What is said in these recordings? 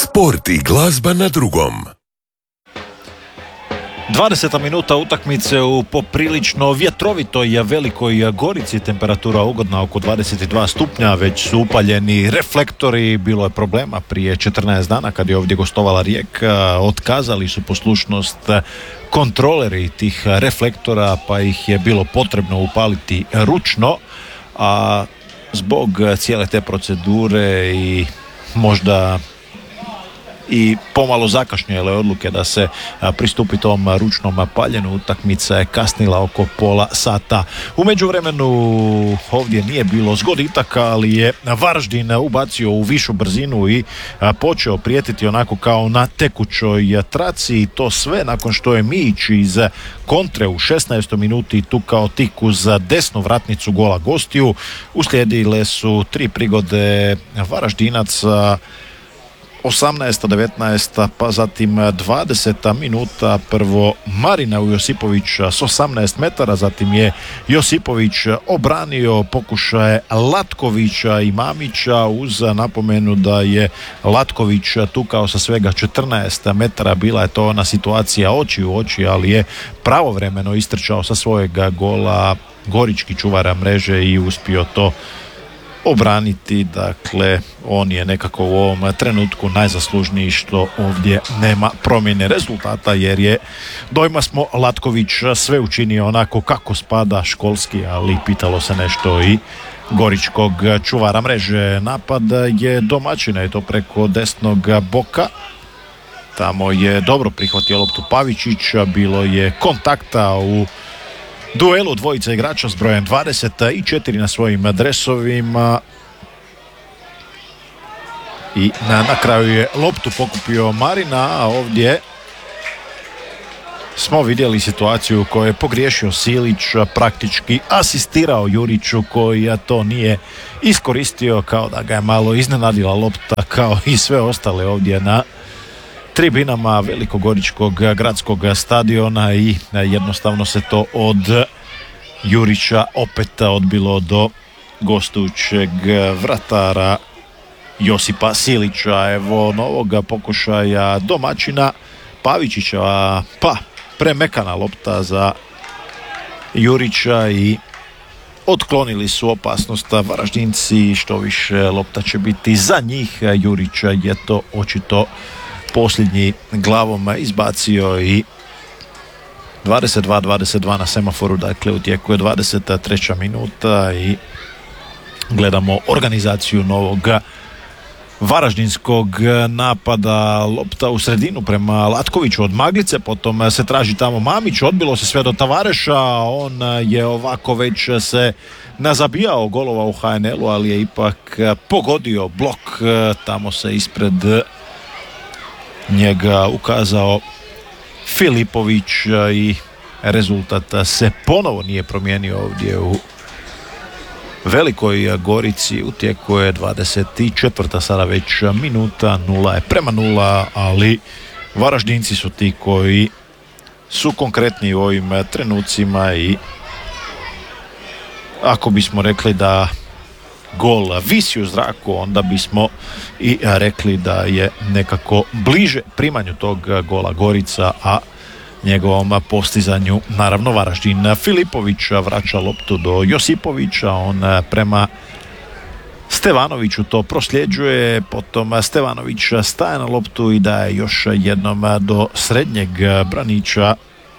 Sport i glazba na drugom. 20. minuta utakmice u poprilično vjetrovitoj Velikoj Gorici, temperatura ugodna oko 22 stupnja, već su upaljeni reflektori, bilo je problema prije 14 dana kad je ovdje gostovala Rijeka, otkazali su poslušnost kontroleri tih reflektora pa ih je bilo potrebno upaliti ručno, a zbog cijele te procedure i možda i pomalo zakašnjele odluke da se pristupi tom ručnom paljenju, utakmica je kasnila oko pola sata. U međuvremenu ovdje nije bilo zgoditaka, ali je Varaždin ubacio u višu brzinu i počeo prijetiti onako kao na tekućoj traci, i to sve nakon što je Mijić iz kontre u 16. minuti tukao tik uz desnu vratnicu gola gostiju. Uslijedile su 3 prigode Varaždinaca, 18. 19. pa zatim 20. minuta, prvo Marina Josipovića s 18 metara, zatim je Josipović obranio pokušaje Latkovića i Mamića uz napomenu da je Latković tukao sa svega 14 metara. Bila je to ona situacija oči u oči, ali je pravovremeno istrčao sa svojega gola gorički čuvar mreže i uspio to obraniti. Dakle, on je nekako u ovom trenutku najzaslužniji što ovdje nema promjene rezultata, jer je, dojma smo, Latković sve učinio onako kako spada, školski, ali pitalo se nešto i goričkog čuvara mreže. Napad je domaćina i to preko desnog boka. Tamo je dobro prihvatio loptu Pavičić, bilo je kontakta u duelu dvojica igrača s brojem 24 na svojim dresovima i na kraju je loptu pokupio Marina, a ovdje smo vidjeli situaciju u kojoj je pogriješio Silić, praktički asistirao Juriću koji to nije iskoristio, kao da ga je malo iznenadila lopta kao i sve ostale ovdje na tribinama Velikogoričkog gradskog stadiona, i jednostavno se to od Jurića opet odbilo do gostujućeg vratara Josipa Silića. Evo novog pokušaja domaćina Pavičića, pa premekana lopta za Jurića i otklonili su opasnost Varaždinci, što više lopta će biti za njih. Jurića je to očito posljednji glavom izbacio i 22-22 na semaforu, dakle u tijeku je 23. minuta i gledamo organizaciju novog varaždinskog napada. Lopta u sredinu prema Latkoviću od Maglice, potom se traži tamo Mamić, odbilo se sve do Tavareša, on je ovako već se nazabijao golova u HNL-u, ali je ipak pogodio blok, tamo se ispred njega ukazao Filipović i rezultat se ponovo nije promijenio ovdje u Velikoj Gorici. U tijeku je 24. sada već minuta, 0:0, ali Varaždinci su ti koji su konkretni u ovim trenucima i ako bismo rekli da gol visi u zraku, onda bismo i rekli da je nekako bliže primanju tog gola Gorica, a njegovom postizanju naravno Varaždin. Filipović vraća loptu do Josipovića, on prema Stevanoviću to prosljeđuje, potom Stevanović staje na loptu i daje još jednom do srednjeg braniča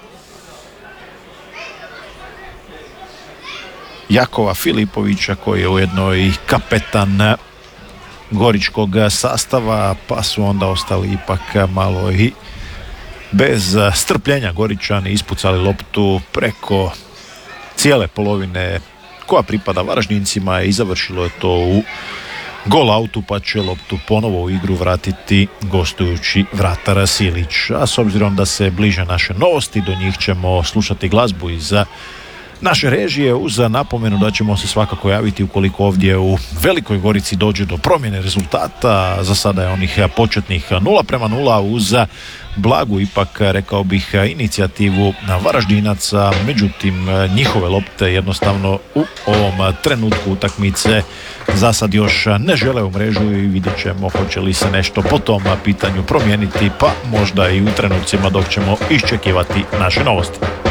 Jakova Filipovića, koji je ujedno i kapetan goričkog sastava, pa su onda ostali ipak malo i bez strpljenja Goričani, ispucali loptu preko cijele polovine koja pripada Varaždincima i završilo je to u gol autu, pa će loptu ponovo u igru vratiti gostujući vratar Silić. A s obzirom da se bliže naše novosti, do njih ćemo slušati glazbu iz naše režije, uz napomenu da ćemo se svakako javiti ukoliko ovdje u Velikoj Gorici dođe do promjene rezultata. Za sada je onih početnih 0:0 uz blagu, ipak rekao bih, inicijativu Varaždinaca, međutim njihove lopte jednostavno u ovom trenutku utakmice za sad još ne žele u mrežu i vidjet ćemo hoće li se nešto po tom pitanju promijeniti, pa možda i u trenucima dok ćemo iščekivati naše novosti.